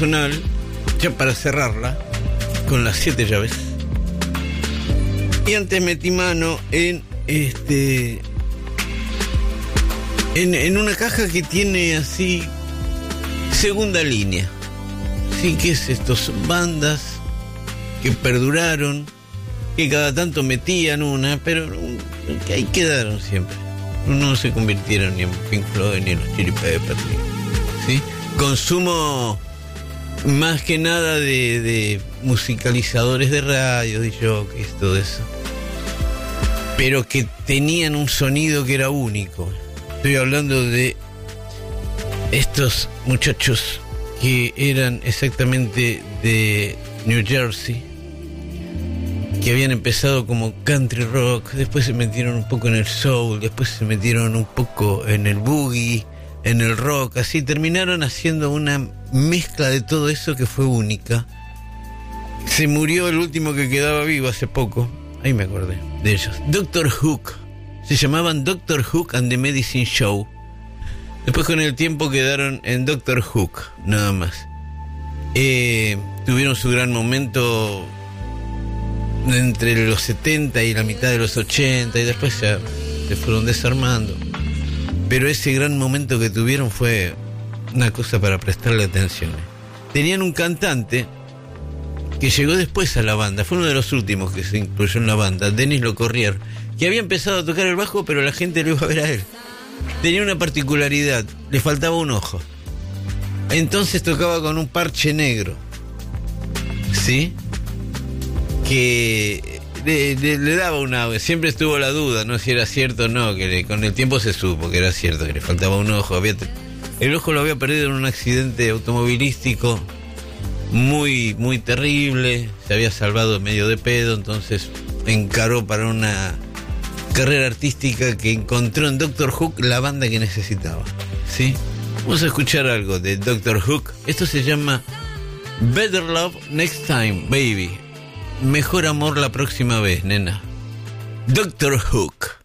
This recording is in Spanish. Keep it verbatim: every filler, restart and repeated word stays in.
personal, ya para cerrarla, con las siete llaves. Y antes metí mano en este. En, en una caja que tiene así. Segunda línea. Sí, ¿qué es esto? Son bandas que perduraron, que cada tanto metían una, pero que ahí quedaron siempre. No se convirtieron ni en Pink Floyd ni en los Chili Peppers. ¿Sí? Consumo más que nada de, de musicalizadores de radio, de jockeys, todo eso. Pero que tenían un sonido que era único. Estoy hablando de estos muchachos que eran exactamente de New Jersey, que habían empezado como country rock, después se metieron un poco en el soul, después se metieron un poco en el boogie, en el rock, así terminaron haciendo una mezcla de todo eso que fue única. Se murió el último que quedaba vivo hace poco, ahí me acordé de ellos, Doctor Hook. Se llamaban Doctor Hook and the Medicine Show. Después con el tiempo quedaron en Doctor Hook, nada más. Eh, tuvieron su gran momento entre los setenta y la mitad de los ochenta, y después ya se fueron desarmando. Pero ese gran momento que tuvieron fue una cosa para prestarle atención. Tenían un cantante que llegó después a la banda, fue uno de los últimos que se incluyó en la banda, Dennis Locorrier, que había empezado a tocar el bajo, pero la gente lo iba a ver a él. Tenía una particularidad, le faltaba un ojo. Entonces tocaba con un parche negro, ¿sí? Que le, le, le daba una... Siempre estuvo la duda, ¿no? Si era cierto o no, que le, con el tiempo se supo que era cierto, que le faltaba un ojo. Había, el ojo lo había perdido en un accidente automovilístico muy, muy terrible. Se había salvado medio de pedo, entonces encaró para una carrera artística que encontró en Doctor Hook la banda que necesitaba, ¿sí? Vamos a escuchar algo de Doctor Hook. Esto se llama Better Love Next Time, Baby. Mejor amor la próxima vez, nena. Doctor Hook.